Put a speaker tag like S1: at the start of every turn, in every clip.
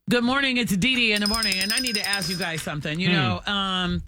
S1: Good morning. It's Dee Dee in the morning, and I need to ask you guys something. You know, I'm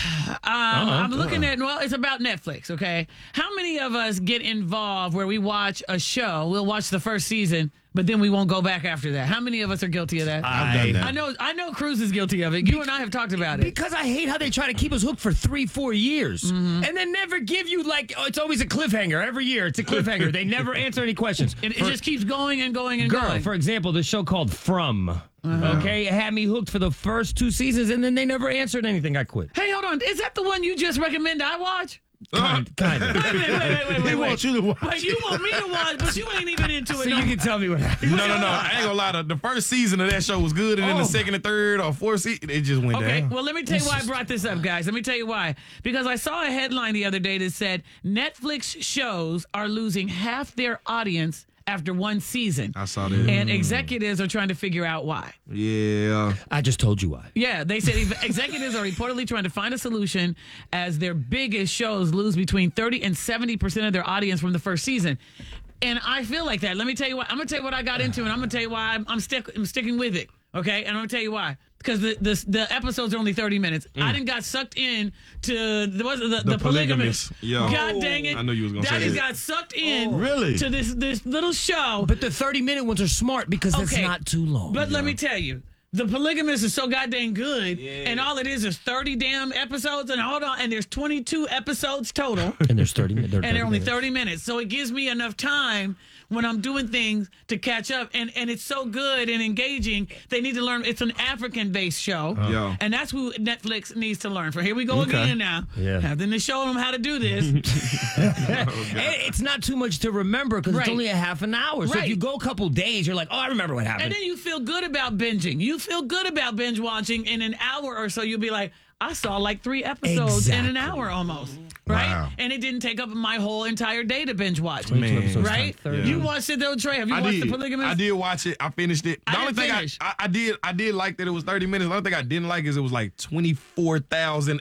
S1: looking at, well, it's about Netflix, okay? How many of us get involved where we watch a show, we'll watch the first season, but then we won't go back after that? How many of us are guilty of that?
S2: I've done that.
S1: I know Cruz is guilty of it. You and I have talked about it.
S2: Because I hate how they try to keep us hooked for 3-4 years and then never give you, it's always a cliffhanger. Every year it's a cliffhanger. They never answer any questions.
S1: It just keeps going and going and going.
S2: For example, the show called From. Okay, it had me hooked for the first 2 seasons, and then they never answered anything. I quit.
S1: Hey, hold on. Is that the one you just recommended I watch?
S2: Kind of.
S1: Wait.
S3: He wants you to watch.
S1: Wait, you want me to watch, but you ain't even into it.
S2: So you can tell me what happened.
S3: No. I ain't gonna lie. The first season of that show was good, and then the second and third or fourth season, it just went
S1: Okay,
S3: down.
S1: well, let me tell you why I brought this up, guys. Let me tell you why. Because I saw a headline the other day that said Netflix shows are losing half their audience after one season.
S3: I saw that.
S1: And executives are trying to figure out why.
S3: Yeah.
S2: I just told you why.
S1: Yeah, they said executives are reportedly trying to find a solution as their biggest shows lose between 30 and 70% of their audience from the first season. And I feel like that. Let me tell you why. I'm going to tell you what I got into, and I'm going to tell you why I'm sticking with it. Okay? And I'm going to tell you why. Because the episodes are only 30 minutes. I didn't got sucked in to the Polygamist.
S3: Yeah.
S1: God dang it.
S3: I knew you was going to say
S1: that.
S3: that.
S1: Got sucked in
S3: Really?
S1: to this little show.
S2: But the 30-minute ones are smart because it's not too long.
S1: But let me tell you, The Polygamist is so goddamn good, and all it is 30 damn episodes, and there's 22 episodes total.
S2: And there's 30 minutes.
S1: And they're only 30 minutes. So it gives me enough time when I'm doing things to catch up. And it's so good and engaging. They need to learn. It's an African-based show.
S3: Yeah.
S1: And that's who Netflix needs to learn from. Here we go again now.
S2: Yeah.
S1: Having to show them how to do this.
S2: It's not too much to remember because it's only a half an hour. So if you go a couple days, you're like, oh, I remember what happened.
S1: And then you feel good about binging. You feel good about binge watching. In an hour or so, you'll be like, I saw like 3 episodes in an hour almost. Right?
S3: Wow.
S1: And it didn't take up my whole entire day to binge watch.
S3: Man.
S1: Right?
S3: Yeah.
S1: You watched it though, Trey? Have you watched The Polygamist?
S3: I did watch it. I finished it. The only thing I did like that it was 30 minutes. The only thing I didn't like is it was like 24,000